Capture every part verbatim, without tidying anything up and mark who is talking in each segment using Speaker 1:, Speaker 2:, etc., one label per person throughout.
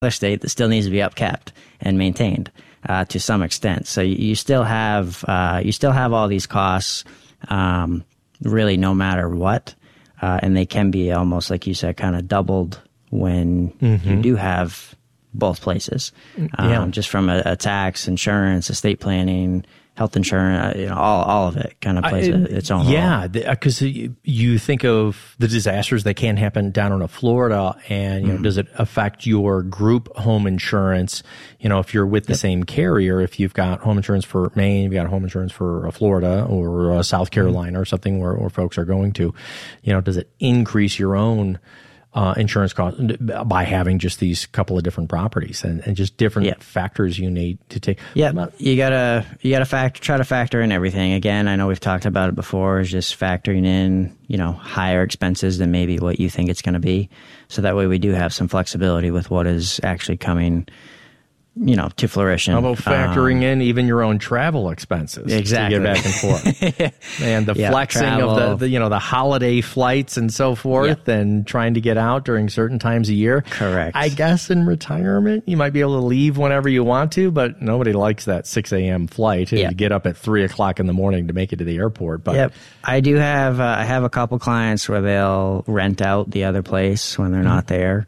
Speaker 1: state that still needs to be upkept and maintained uh, to some extent. So you, you still have uh, you still have all these costs, um, really, no matter what, uh, and they can be almost, like you said, kind of doubled when mm-hmm. you do have both places, um, yeah. just from a, a tax, insurance, estate planning, health insurance, you know, all all of it kind of plays I, its own role.
Speaker 2: Yeah, because you think of the disasters that can happen down in Florida, and you know, mm. does it affect your group home insurance? You know, if you're with the yep. same carrier, if you've got home insurance for Maine, you've got home insurance for Florida or uh, South Carolina mm. or something where, where folks are going to, you know, does it increase your own Uh, insurance costs by having just these couple of different properties and, and just different yeah. factors you need to take?
Speaker 1: Yeah, you gotta you gotta factor try to factor in everything. Again, I know we've talked about it before. Is just factoring in you know higher expenses than maybe what you think it's going to be, so that way we do have some flexibility with what is actually coming, you know, to fruition.
Speaker 2: How about factoring um, in even your own travel expenses
Speaker 1: exactly.
Speaker 2: to get back and forth? And the yeah, flexing travel. of the, the, you know, the holiday flights and so forth, yeah. and trying to get out during certain times a year.
Speaker 1: Correct.
Speaker 2: I guess in retirement, you might be able to leave whenever you want to, but nobody likes that six a.m. flight. Yeah. You get up at three o'clock in the morning to make it to the airport. But
Speaker 1: yep. I do have, uh, I have a couple clients where they'll rent out the other place when they're mm-hmm. not there.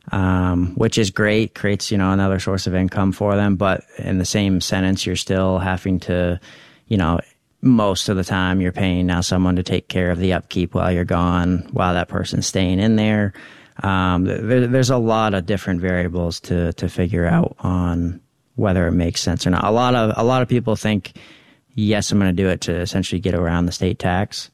Speaker 1: Um, which is great, creates, you know, another source of income for them. But in the same sentence, you're still having to, you know, most of the time you're paying now someone to take care of the upkeep while you're gone, while that person's staying in there. Um, there, there's a lot of different variables to, to figure out on whether it makes sense or not. A lot of, a lot of people think, yes, I'm going to do it to essentially get around the state tax.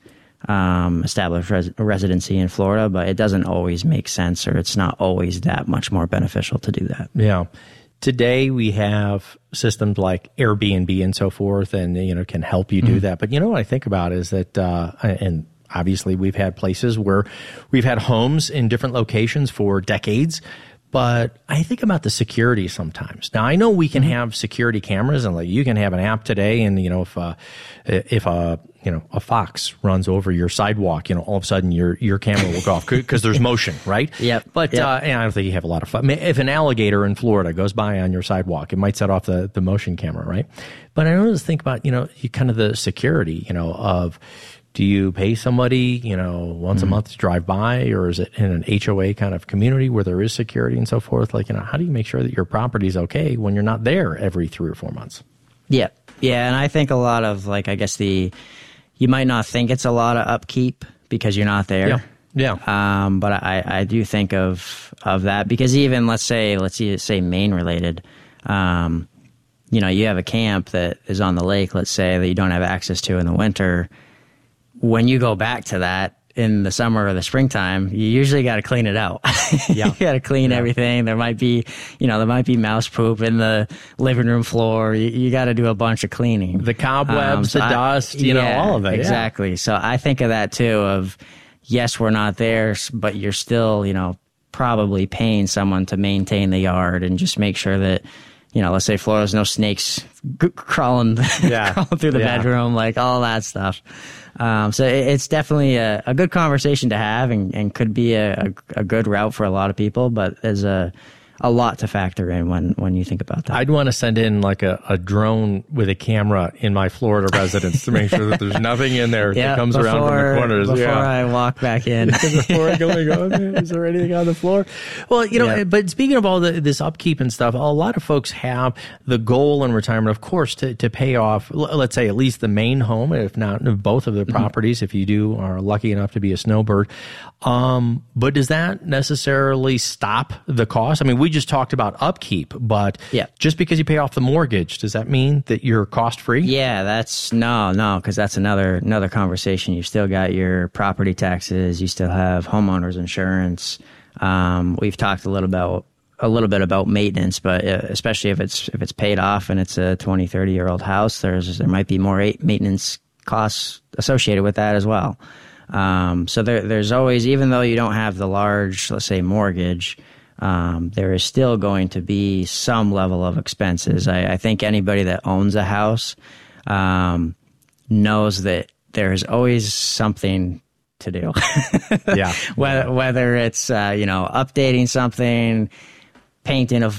Speaker 1: Um, establish res- residency in Florida, but it doesn't always make sense, or it's not always that much more beneficial to do that.
Speaker 2: Yeah. Today we have systems like Airbnb and so forth, and you know can help you do mm-hmm. that. But you know what I think about is that, uh, and obviously we've had places where we've had homes in different locations for decades. But I think about the security sometimes. Now I know we can mm-hmm. have security cameras, and like you can have an app today, and you know if uh, if a you know a fox runs over your sidewalk, you know all of a sudden your your camera will go off because there's motion, right?
Speaker 1: Yep.
Speaker 2: But
Speaker 1: yep.
Speaker 2: Uh, and I don't think you have a lot of fun. If an alligator in Florida goes by on your sidewalk, it might set off the the motion camera, right? But I always think about you know you kind of the security, you know of. Do you pay somebody, you know, once mm-hmm. a month to drive by, or is it in an H O A kind of community where there is security and so forth? Like, you know, how do you make sure that your property is okay when you're not there every three or four months?
Speaker 1: Yeah. Yeah. And I think a lot of, like, I guess the, you might not think it's a lot of upkeep because you're not there.
Speaker 2: Yeah. Yeah.
Speaker 1: Um, but I, I do think of, of that because even, let's say, let's say Maine related, um, you know, you have a camp that is on the lake, let's say, that you don't have access to in the winter. When you go back to that in the summer or the springtime, you usually got to clean it out. Yeah. You got to clean yeah. everything. There might be, you know, there might be mouse poop in the living room floor. You, you got to do a bunch of cleaning.
Speaker 2: The cobwebs, um, so the I, dust, you yeah, know, all of it.
Speaker 1: Exactly. Yeah. So I think of that too of, yes, we're not there, but you're still, you know, probably paying someone to maintain the yard and just make sure that, you know, let's say Florida's no snakes g- crawling, yeah. crawling through the yeah. bedroom, like all that stuff. Um, so it, it's definitely a, a good conversation to have and, and could be a, a, a good route for a lot of people, but there's a, a lot to factor in when, when you think about that.
Speaker 2: I'd want to send in like a, a drone with a camera in my Florida residence to make sure that there's nothing in there
Speaker 1: yeah,
Speaker 2: that comes
Speaker 1: before,
Speaker 2: around from the corners.
Speaker 1: Before
Speaker 2: yeah.
Speaker 1: I walk back in.
Speaker 2: Before I go, okay, is there anything on the floor? Well, you know, yeah. but speaking of all the, this upkeep and stuff, a lot of folks have the goal in retirement, of course, to, to pay off, let's say, at least the main home, if not both of the properties, mm-hmm. if you do are lucky enough to be a snowbird. Um, but does that necessarily stop the cost? I mean, we just talked about upkeep, but
Speaker 1: yeah.
Speaker 2: just because you pay off the mortgage, does that mean that you're cost free?
Speaker 1: Yeah, that's no, no, because that's another another conversation. You've still got your property taxes, you still have homeowners insurance. Um, we've talked a little about a little bit about maintenance, but especially if it's if it's paid off and it's a twenty, thirty year old house, there's there might be more maintenance costs associated with that as well. Um, so there, there's always, even though you don't have the large, let's say, mortgage, um, there is still going to be some level of expenses. I, I think anybody that owns a house um, knows that there's always something to do.
Speaker 2: Yeah.
Speaker 1: Whether, whether it's, uh, you know, updating something, painting a